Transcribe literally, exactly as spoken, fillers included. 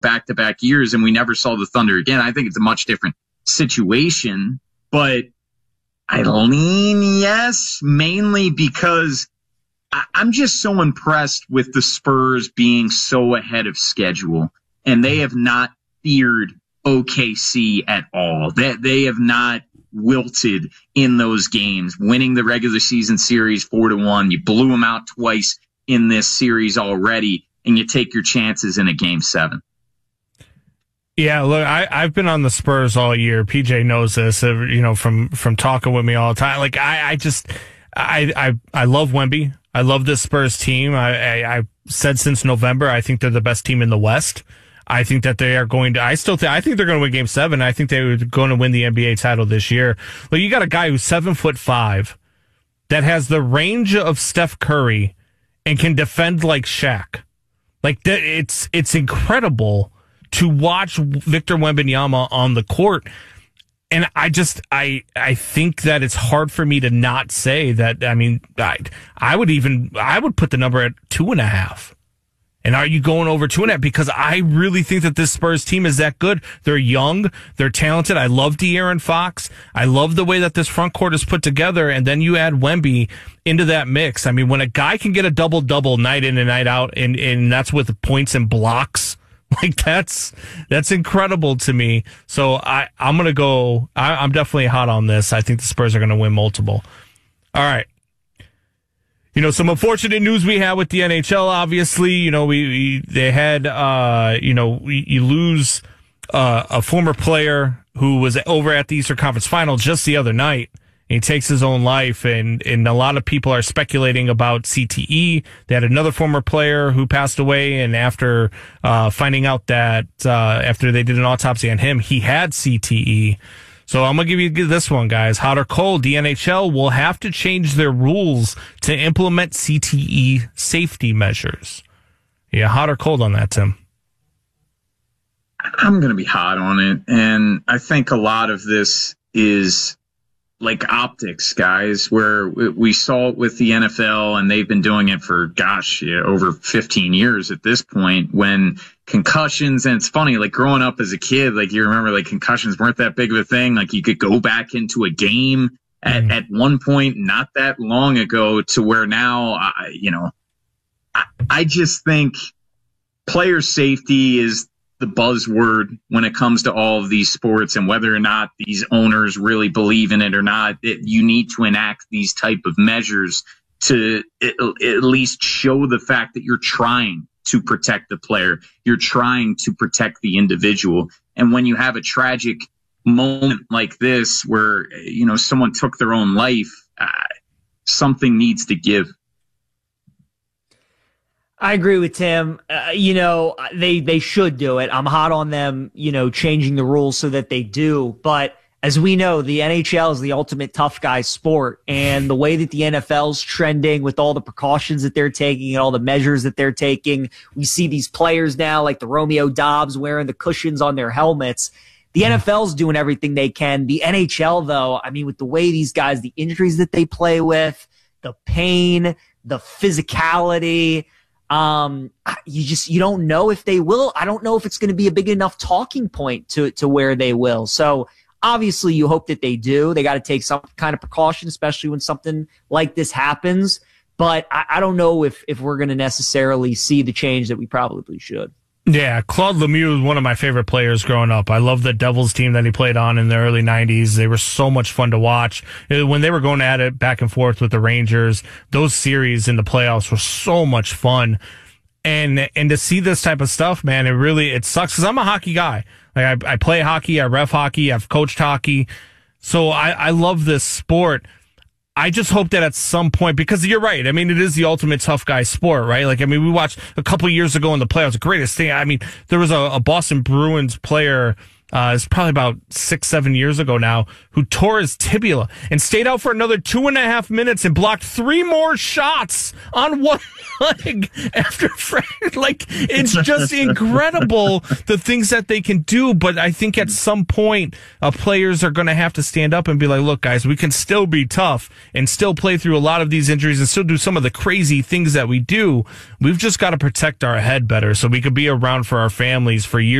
back-to-back years, and we never saw the Thunder again. I think it's a much different situation, but I lean yes, mainly because I- I'm just so impressed with the Spurs being so ahead of schedule, and they have not feared O K C at all. They, they have not wilted in those games, winning the regular season series four to one. You blew them out twice in this series already, and you take your chances in a game seven. Yeah, look, I, I've been on the Spurs all year. P J knows this, uh, you know, from, from talking with me all the time. Like, I, I just, I, I, I love Wemby. I love this Spurs team. I, I, I've said since November, I think they're the best team in the West. I think that they are going to, I still think, I think they're going to win game seven. I think they're going to win the N B A title this year. Well, you got a guy who's seven foot five that has the range of Steph Curry and can defend like Shaq. Like, it's, it's incredible to watch Victor Wembanyama on the court. And I just, I, I think that it's hard for me to not say that. I mean, I, I would even, I would put the number at two and a half. And are you going over two and a half? Because I really think that this Spurs team is that good. They're young. They're talented. I love De'Aaron Fox. I love the way that this front court is put together. And then you add Wemby into that mix. I mean, when a guy can get a double-double night in and night out, and, and that's with points and blocks, like that's that's incredible to me. So I, I'm going to go, I, I'm definitely hot on this. I think the Spurs are going to win multiple. All right. You know, some unfortunate news we had with the N H L, obviously. You know, we, we they had, uh, you know, we, you lose uh, a former player who was over at the Eastern Conference Final just the other night. And he takes his own life, and, and a lot of people are speculating about C T E. They had another former player who passed away, and after uh, finding out that uh, after they did an autopsy on him, he had C T E. So I'm going to give you this one, guys. Hot or cold, the N H L will have to change their rules to implement C T E safety measures. Yeah, hot or cold on that, Tim? I'm going to be hot on it. And I think a lot of this is like optics, guys, where we saw it with the N F L, and they've been doing it for, gosh, yeah, over fifteen years at this point, when concussions, and it's funny, like growing up as a kid, like you remember like concussions weren't that big of a thing. Like you could go back into a game at, mm. at one point, not that long ago, to where now, uh, you know, I, I just think player safety is the buzzword when it comes to all of these sports, and whether or not these owners really believe in it or not, it, you need to enact these type of measures to at, at least show the fact that you're trying to protect the player. You're trying to protect the individual. And when you have a tragic moment like this where, you know, someone took their own life, uh, something needs to give. I agree with Tim. Uh, you know, they, they should do it. I'm hot on them, you know, changing the rules so that they do. But as we know, the N H L is the ultimate tough guy sport. And the way that the N F L's trending with all the precautions that they're taking and all the measures that they're taking, we see these players now like the Romeo Dobbs wearing the cushions on their helmets. The N F L's doing everything they can. The N H L, though, I mean, with the way these guys, the injuries that they play with, the pain, the physicality, Um, you just, you don't know if they will. I don't know if it's going to be a big enough talking point to, to where they will. So obviously you hope that they do. They got to take some kind of precaution, especially when something like this happens. But I, I don't know if, if we're going to necessarily see the change that we probably should. Yeah, Claude Lemieux was one of my favorite players growing up. I love the Devils team that he played on in the early nineties. They were so much fun to watch. When they were going at it back and forth with the Rangers, those series in the playoffs were so much fun. And and to see this type of stuff, man, it really, it sucks because I'm a hockey guy. Like I, I play hockey, I ref hockey, I've coached hockey. So I, I love this sport. I just hope that at some point, because you're right. I mean, it is the ultimate tough guy sport, right? Like, I mean, we watched a couple years ago in the playoffs, the greatest thing. I mean, there was a, a Boston Bruins player Uh, it's probably about six, seven years ago now, who tore his tibia and stayed out for another two and a half minutes and blocked three more shots on one leg after Fred. Like, it's just incredible the things that they can do. But I think at some point, uh, players are going to have to stand up and be like, look, guys, we can still be tough and still play through a lot of these injuries and still do some of the crazy things that we do. We've just got to protect our head better so we could be around for our families for years